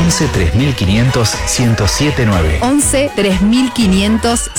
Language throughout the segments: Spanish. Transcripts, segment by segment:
11 3500 1079. 11 3500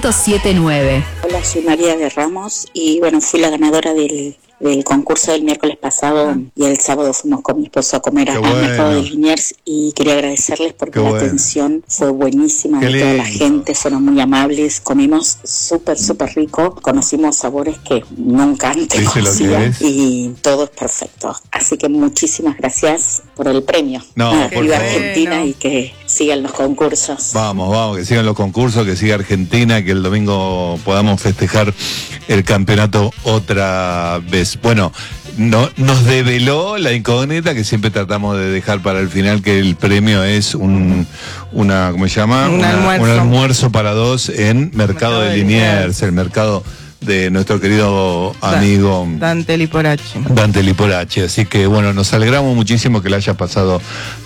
1079. Hola, soy María de Ramos y bueno, fui la ganadora del concurso del miércoles pasado y el sábado fuimos con mi esposo a comer al mercado de Liniers y quería agradecerles porque la atención fue buenísima de toda la gente, fueron muy amables, comimos súper rico, conocimos sabores que nunca antes conocía y todo es perfecto, así que muchísimas gracias por el premio. Viva Argentina y que sigan los concursos. Vamos, que sigan los concursos, que siga Argentina, que el domingo podamos festejar el campeonato otra vez. Bueno, nos develó la incógnita que siempre tratamos de dejar para el final, que el premio es ¿cómo se llama? Un almuerzo para dos en Mercado de Liniers, el mercado de nuestro querido amigo Dante Liporache. Así que bueno, nos alegramos muchísimo que la haya pasado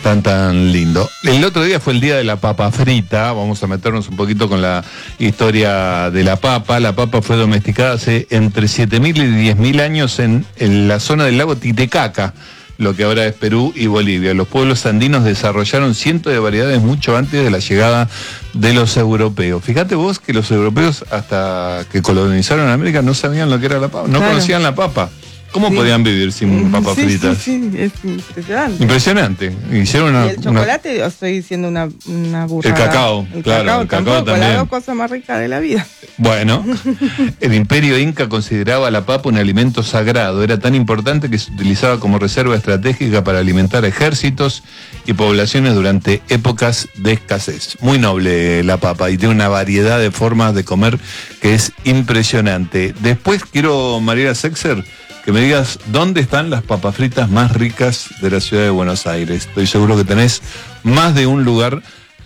tan lindo. El otro día fue el día de la papa frita. Vamos a meternos un poquito con la historia de la papa. La papa fue domesticada hace entre 7.000 y 10.000 años en la zona del lago Titicaca, lo que ahora es Perú y Bolivia. Los pueblos andinos desarrollaron cientos de variedades mucho antes de la llegada de los europeos. Fíjate vos que los europeos, hasta que colonizaron América, no sabían lo que era la papa, no conocían la papa. ¿Cómo podían vivir sin papas fritas? Sí, es impresionante. Impresionante. Hicieron ¿Y el chocolate? Estoy diciendo una burrada. El cacao, el cacao también. La dos cosas más ricas de la vida. Bueno, el imperio inca consideraba la papa un alimento sagrado. Era tan importante que se utilizaba como reserva estratégica para alimentar ejércitos y poblaciones durante épocas de escasez. Muy noble la papa y tiene una variedad de formas de comer que es impresionante. Después quiero, Mariela Sexer, que me digas dónde están las papas fritas más ricas de la ciudad de Buenos Aires. Estoy seguro que tenés más de un lugar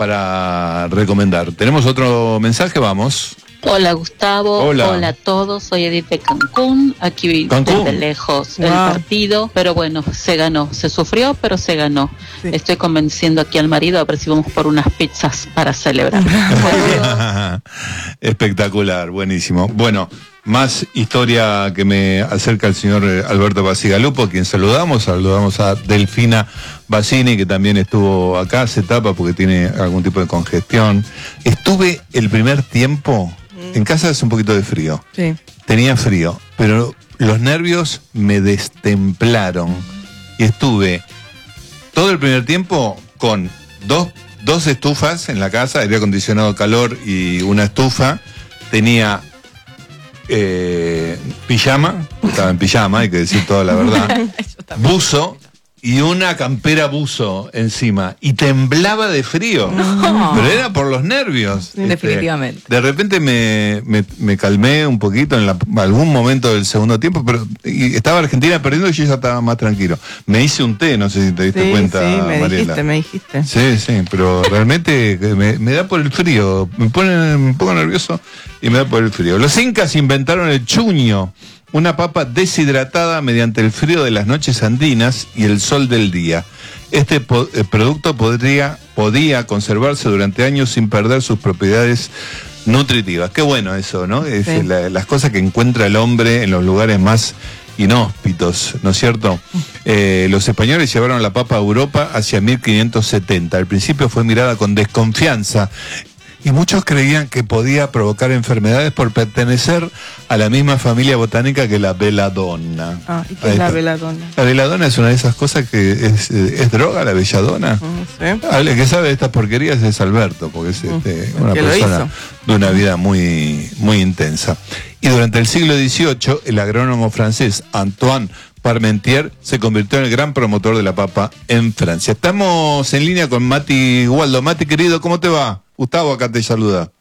para recomendar. ¿Tenemos otro mensaje? Vamos. Hola Gustavo, hola a todos, soy Edith de Cancún, aquí desde lejos el partido, pero bueno, se ganó, se sufrió, pero se ganó. Sí. Estoy convenciendo aquí al marido a ver si vamos por unas pizzas para celebrar. Espectacular, buenísimo. Bueno, más historia que me acerca el señor Alberto Basigalupo, a quien saludamos a Delfina Bassini, que también estuvo acá, se tapa porque tiene algún tipo de congestión. Estuve el primer tiempo, en casa hace un poquito de frío, tenía frío, pero los nervios me destemplaron y estuve todo el primer tiempo con dos estufas en la casa, aire acondicionado, calor y una estufa, tenía pijama, estaba en pijama, hay que decir toda la verdad, buzo y una campera buzo encima, y temblaba de frío, pero era por los nervios. Definitivamente. De repente me calmé un poquito en algún momento del segundo tiempo, pero estaba Argentina perdiendo y yo ya estaba más tranquilo. Me hice un té, no sé si te diste cuenta, Mariela. Me dijiste. Sí, pero realmente me da por el frío, me pone un poco nervioso y me da por el frío. Los incas inventaron el chuño, una papa deshidratada mediante el frío de las noches andinas y el sol del día. Este producto podía conservarse durante años sin perder sus propiedades nutritivas. Qué bueno eso, ¿no? Es las cosas que encuentra el hombre en los lugares más inhóspitos, ¿no es cierto? Los españoles llevaron la papa a Europa hacia 1570. Al principio fue mirada con desconfianza y muchos creían que podía provocar enfermedades por pertenecer a la misma familia botánica que la belladonna. ¿Y qué es la belladonna? La belladonna es una de esas cosas que es droga, la belladonna. El que sabe de estas porquerías es Alberto, porque es una persona de una vida muy, muy intensa. Y durante el siglo XVIII, el agrónomo francés Antoine Parmentier se convirtió en el gran promotor de la papa en Francia. Estamos en línea con Mati Waldo. Mati, querido, ¿cómo te va? Gustavo acá te saluda.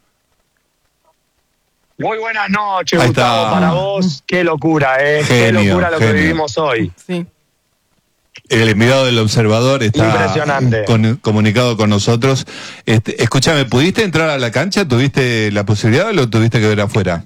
Muy buenas noches, Gustavo, para vos. Qué locura, qué locura lo que vivimos hoy. Sí. El enviado del Observador está impresionante. Comunicado con nosotros. Escúchame, ¿pudiste entrar a la cancha? ¿Tuviste la posibilidad o lo tuviste que ver afuera?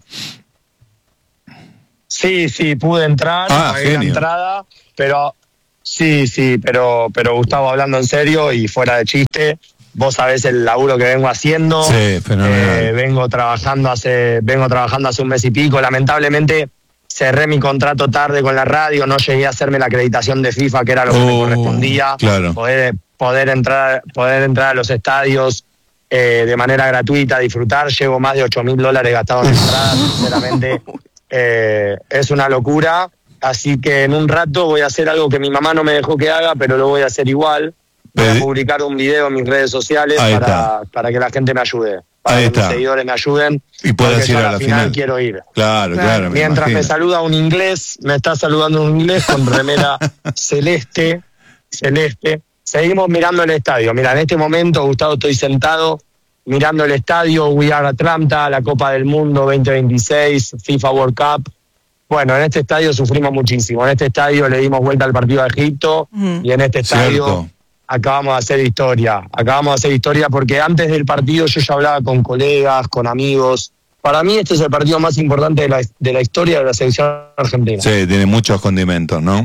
Sí, pude entrar, pagué la entrada, pero pero Gustavo, hablando en serio y fuera de chiste, vos sabés el laburo que vengo haciendo. Sí, fenomenal. Vengo trabajando hace un mes y pico. Lamentablemente cerré mi contrato tarde con la radio, no llegué a hacerme la acreditación de FIFA, que era lo que me correspondía. Claro. poder entrar a los estadios de manera gratuita, disfrutar. Llevo más de $8.000 gastados en entradas, sinceramente. Es una locura. Así que en un rato voy a hacer algo que mi mamá no me dejó que haga, pero lo voy a hacer igual. Voy a publicar un video en mis redes sociales para que la gente me ayude. Para que mis seguidores me ayuden. Y puedas ir a la final. Quiero ir. Claro. Mientras me saluda un inglés, me está saludando un inglés con remera celeste. Seguimos mirando el estadio. Mira, en este momento, Gustavo, estoy sentado mirando el estadio. We Are Atlanta, la Copa del Mundo 2026, FIFA World Cup. Bueno, en este estadio sufrimos muchísimo. En este estadio le dimos vuelta al partido de Egipto y en este estadio acabamos de hacer historia. Acabamos de hacer historia porque antes del partido yo ya hablaba con colegas, con amigos. Para mí este es el partido más importante de la historia de la selección argentina. Sí, tiene muchos condimentos, ¿no?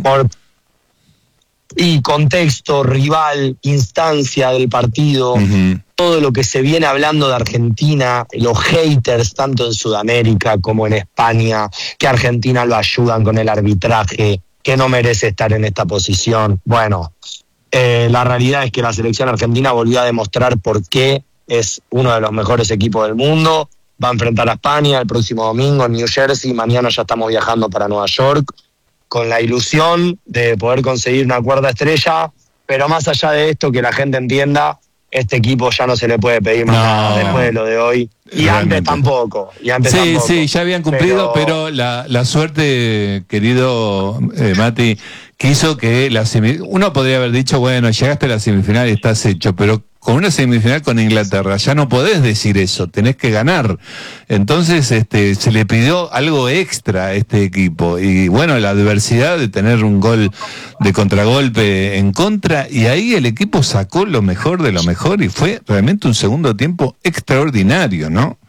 Y contexto, rival, instancia del partido, todo lo que se viene hablando de Argentina, los haters tanto en Sudamérica como en España, que Argentina lo ayudan con el arbitraje, que no merece estar en esta posición. Bueno, la realidad es que la selección argentina volvió a demostrar por qué es uno de los mejores equipos del mundo. Va a enfrentar a España el próximo domingo en New Jersey, mañana ya estamos viajando para Nueva York, con la ilusión de poder conseguir una cuarta estrella, pero más allá de esto, que la gente entienda, este equipo ya no se le puede pedir más nada después de lo de hoy, y realmente. Antes tampoco. Sí, ya habían cumplido, pero la suerte, querido Mati, quiso que uno podría haber dicho, bueno, llegaste a la semifinal y estás hecho, pero con una semifinal con Inglaterra ya no podés decir eso, tenés que ganar. Entonces se le pidió algo extra a este equipo, y bueno, la adversidad de tener un gol de contragolpe en contra, y ahí el equipo sacó lo mejor de lo mejor y fue realmente un segundo tiempo extraordinario, ¿no?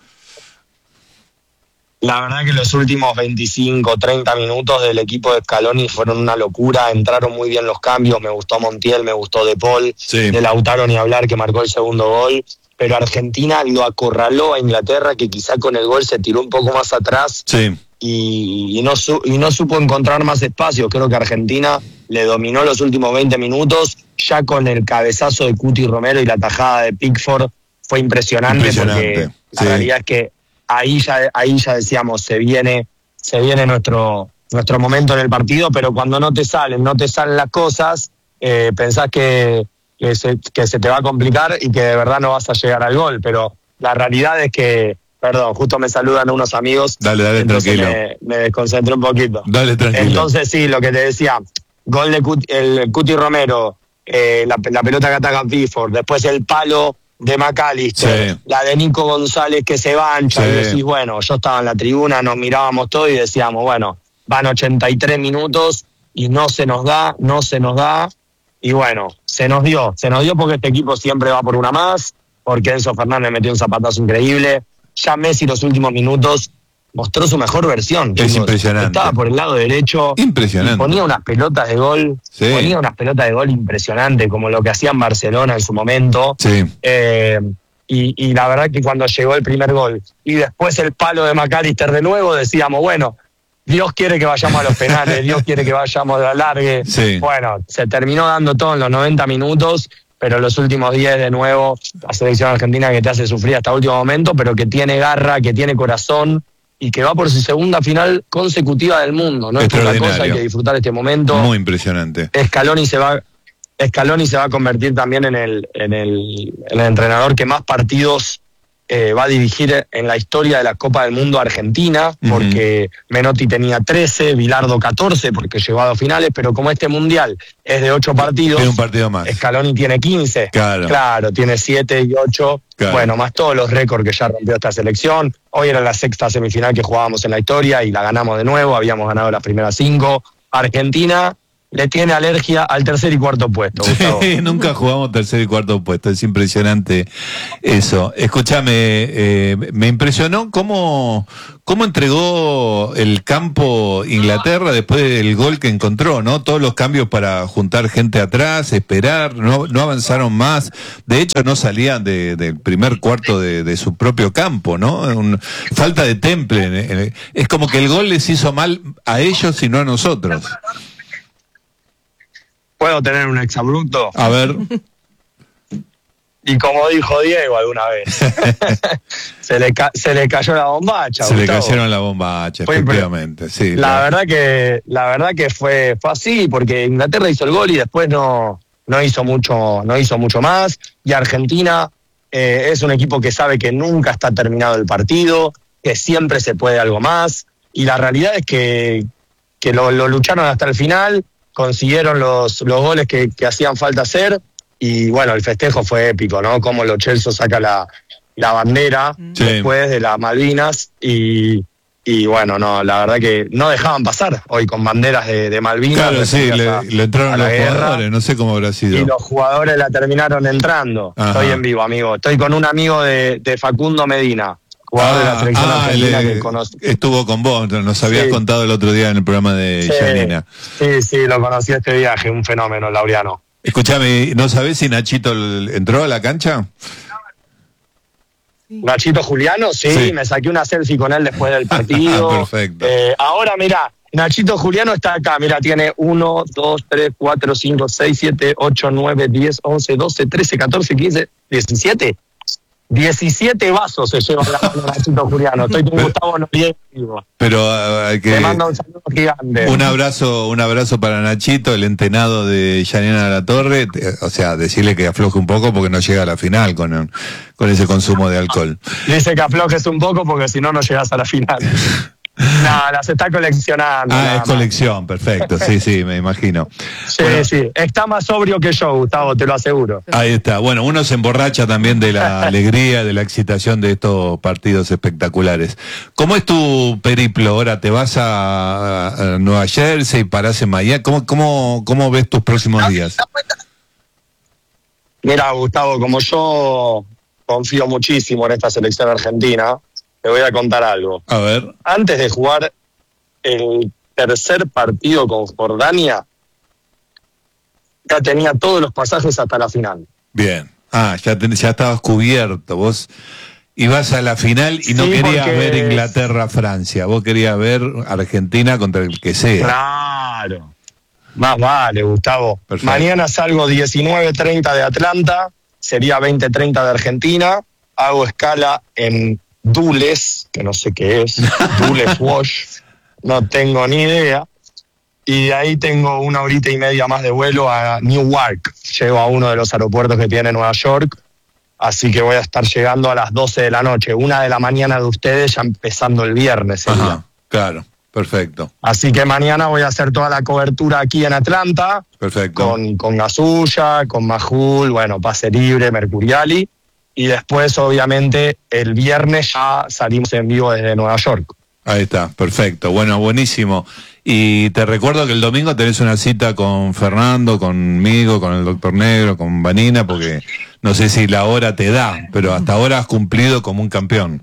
La verdad que los últimos 25, 30 minutos del equipo de Scaloni fueron una locura. Entraron muy bien los cambios. Me gustó Montiel, me gustó De Paul, de Lautaro ni hablar, que marcó el segundo gol. Pero Argentina lo acorraló a Inglaterra, que quizá con el gol se tiró un poco más atrás y no supo encontrar más espacio. Creo que Argentina le dominó los últimos 20 minutos, ya con el cabezazo de Cuti Romero y la tajada de Pickford. Fue impresionante. Porque la realidad es que ahí ya decíamos, se viene nuestro momento en el partido, pero cuando no te salen las cosas, pensás que se te va a complicar y que de verdad no vas a llegar al gol. Pero la realidad es que, perdón, justo me saludan unos amigos. Dale, tranquilo. Me desconcentré un poquito. Dale, tranquilo. Entonces sí, lo que te decía, gol de el Cuti Romero, la pelota que ataca Pickford, después el palo de McAllister, la de Nico González que se bancha, y decís, bueno, yo estaba en la tribuna, nos mirábamos todos y decíamos, bueno, van 83 minutos y no se nos da, y bueno, se nos dio porque este equipo siempre va por una más, porque Enzo Fernández metió un zapatazo increíble. Ya Messi los últimos minutos mostró su mejor versión. Es impresionante. Estaba por el lado derecho. Impresionante. Ponía unas pelotas de gol. Ponía unas pelotas de gol impresionantes, como lo que hacía en Barcelona en su momento. Y la verdad que cuando llegó el primer gol y después el palo de McAllister de nuevo, decíamos, bueno, Dios quiere que vayamos a los penales, Dios quiere que vayamos a la alargue. Bueno, se terminó dando todo en los 90 minutos, pero los últimos 10 de nuevo, la selección argentina que te hace sufrir hasta el último momento, pero que tiene garra, que tiene corazón, y que va por su segunda final consecutiva del mundo. No es una cosa, hay que disfrutar este momento. Muy impresionante. Scaloni se va a convertir también en el entrenador que más partidos va a dirigir en la historia de la Copa del Mundo Argentina, porque Menotti tenía 13, Bilardo 14, porque llegó a 2 finales, pero como este mundial es de 8 partidos, tiene un partido más. Scaloni tiene 15, claro, tiene 7 y 8, bueno, más todos los récords que ya rompió esta selección. Hoy era la 6ª semifinal que jugábamos en la historia y la ganamos de nuevo, habíamos ganado las primeras 5. Argentina le tiene alergia al 3er y 4º puesto, Gustavo. Nunca jugamos 3er y 4º puesto, es impresionante eso. Escúchame, me impresionó cómo entregó el campo Inglaterra después del gol que encontró, ¿no? Todos los cambios para juntar gente atrás, esperar, no avanzaron más. De hecho, no salían del primer cuarto de su propio campo, ¿no? Falta de temple. Es como que el gol les hizo mal a ellos y no a nosotros. ¿Puedo tener un exabrupto? A ver. Y como dijo Diego alguna vez, se le cayó la bombacha. Se Gustavo. Le cayeron la bombacha, efectivamente. Sí, la verdad que fue así, porque Inglaterra hizo el gol y después no hizo mucho más. Y Argentina es un equipo que sabe que nunca está terminado el partido, que siempre se puede algo más. Y la realidad es que lo lucharon hasta el final, consiguieron los goles que hacían falta hacer. Y bueno, el festejo fue épico, ¿no? Como Lo Celso saca la bandera después de las Malvinas y bueno, no, la verdad que no dejaban pasar hoy con banderas de Malvinas. Claro, sí, le entraron los jugadores, no sé cómo habrá sido. Y los jugadores la terminaron entrando. Ajá. Estoy en vivo, amigo. Estoy con un amigo de Facundo Medina, jugador de la selección argentina que conoce. Estuvo con vos, nos habías contado el otro día en el programa de Janina. Sí, lo conocí este viaje, un fenómeno, Laureano. Escuchame, ¿no sabés si Nachito entró a la cancha? Nachito Juliano, sí, me saqué una selfie con él después del partido. Perfecto. Ahora, mirá, Nachito Juliano está acá, mirá, tiene 1, 2, 3, 4, 5, 6, 7, 8, 9, 10, 11, 12, 13, 14, 15, 17. 17 vasos se lleva la mano Nachito Juliano. Estoy con Gustavo Noriega. Pero te mando un saludo gigante. Un abrazo para Nachito, el entenado de Janina Latorre. O sea, decirle que afloje un poco porque no llega a la final con ese consumo de alcohol. Dice que aflojes un poco porque si no llegas a la final. No, las está coleccionando. Es colección, perfecto, sí, me imagino. Sí, sí, está más sobrio que yo, Gustavo, te lo aseguro. Ahí está, bueno, uno se emborracha también de la alegría, de la excitación de estos partidos espectaculares. ¿Cómo es tu periplo ahora? ¿Te vas a Nueva Jersey, parás en Miami? ¿Cómo ves tus próximos días? Mira, Gustavo, como yo confío muchísimo en esta selección argentina, te voy a contar algo. A ver. Antes de jugar el tercer partido con Jordania, ya tenía todos los pasajes hasta la final. Bien. Ya estabas cubierto. Vos ibas a la final y no querías ver Inglaterra-Francia. Vos querías ver Argentina contra el que sea. Claro. Más vale, Gustavo. Perfecto. Mañana salgo 19:30 de Atlanta, sería 20:30 de Argentina. Hago escala en Dulles, que no sé qué es, Dulles Wash, no tengo ni idea, y de ahí tengo 1 horita y media más de vuelo a Newark, llego a uno de los aeropuertos que tiene Nueva York, así que voy a estar llegando a las 12 de la noche, 1 de la mañana de ustedes, ya empezando el viernes. Ajá, claro, perfecto. Así que mañana voy a hacer toda la cobertura aquí en Atlanta, perfecto, con Gasulla, con Majul, bueno, Pase Libre, Mercuriali. Y después, obviamente, el viernes ya salimos en vivo desde Nueva York. Ahí está, perfecto. Bueno, buenísimo. Y te recuerdo que el domingo tenés una cita con Fernando, conmigo, con el Doctor Negro, con Vanina, porque no sé si la hora te da, pero hasta ahora has cumplido como un campeón.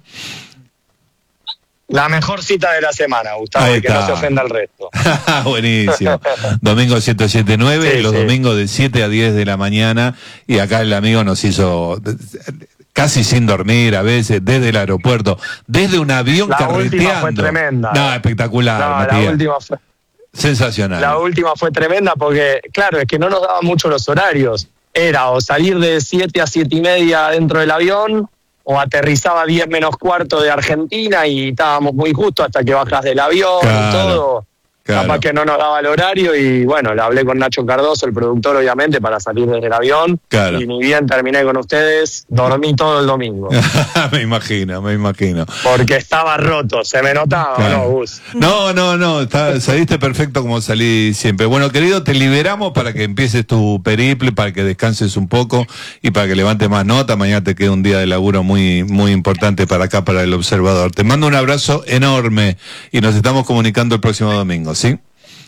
La mejor cita de la semana, Gustavo, y que no se ofenda al resto. Buenísimo. Domingo 107.9, sí, los domingos de 7 a 10 de la mañana, y acá el amigo nos hizo casi sin dormir a veces, desde el aeropuerto, desde un avión carreteando. La última fue tremenda. No, espectacular, Matías. La última fue sensacional. La última fue tremenda porque, claro, es que no nos daban mucho los horarios. Era o salir de 7 a 7:30 dentro del avión, o aterrizaba 10 menos cuarto de Argentina y estábamos muy justo hasta que bajas del avión, claro, y todo. Claro. Capaz que no nos daba el horario y bueno, le hablé con Nacho Cardoso, el productor, obviamente, para salir desde el avión. Claro. Y ni bien terminé con ustedes, dormí todo el domingo. Me imagino. Porque estaba roto, se me notaba, claro. ¿No, Gus? No, saliste perfecto como salí siempre. Bueno, querido, te liberamos para que empieces tu periplo, para que descanses un poco y para que levantes más nota. Mañana te queda un día de laburo muy, muy importante para acá, para el Observador. Te mando un abrazo enorme y nos estamos comunicando el próximo domingo. ¿Sí?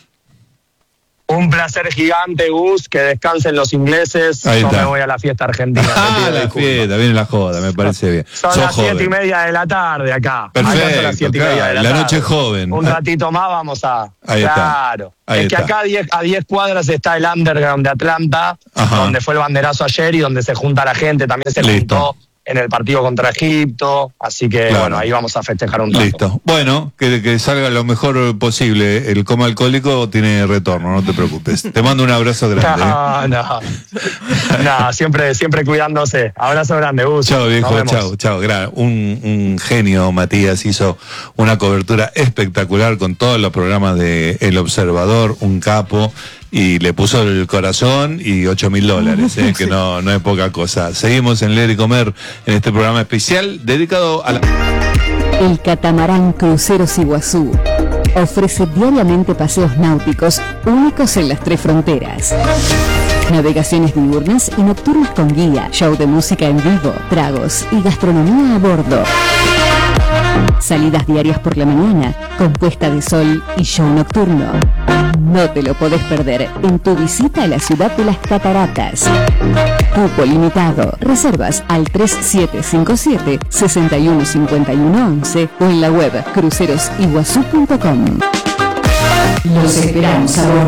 Un placer gigante, Gus, que descansen los ingleses. Yo me voy a la fiesta argentina. La fiesta, viene la joda, me parece bien. Son las 7:30 de la tarde acá. Perfecto, acá son las 7:30 de la tarde. Noche joven. Un ratito más vamos a... Ahí claro. Está. Ahí es que acá a 10 cuadras está el Underground de Atlanta, ajá, donde fue el banderazo ayer y donde se junta la gente. También se juntó en el partido contra Egipto, así que claro. Bueno, ahí vamos a festejar un rato. Listo. Bueno, que salga lo mejor posible. El coma alcohólico tiene retorno, no te preocupes. Te mando un abrazo grande. No, siempre cuidándose. Abrazo grande, Gus. Chao, viejo, chao. Un genio, Matías, hizo una cobertura espectacular con todos los programas de El Observador, un capo, y le puso el corazón y $8.000, que no es poca cosa. Seguimos en Leer y Comer en este programa especial dedicado a la... El catamarán Cruceros Iguazú ofrece diariamente paseos náuticos únicos en las 3 fronteras. Navegaciones diurnas y nocturnas con guía, show de música en vivo, tragos y gastronomía a bordo. Salidas diarias por la mañana, con puesta de sol y show nocturno. No te lo podés perder en tu visita a la ciudad de las Cataratas. Cupo limitado. Reservas al 3757-615111 o en la web crucerosiguazú.com. Los esperamos a bordo.